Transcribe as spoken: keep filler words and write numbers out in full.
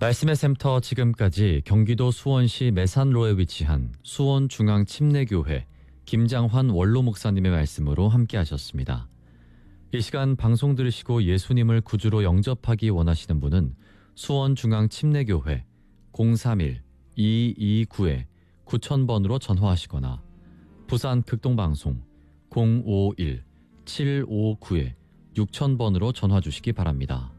말씀의 샘터 지금까지 경기도 수원시 매산로에 위치한 수원중앙침례교회 김장환 원로 목사님의 말씀으로 함께 하셨습니다. 이 시간 방송 들으시고 예수님을 구주로 영접하기 원하시는 분은 수원중앙침례교회 공삼일 이이구 구천 번으로 전화하시거나 부산 극동방송 공오일 칠오구 육천 번으로 전화 주시기 바랍니다.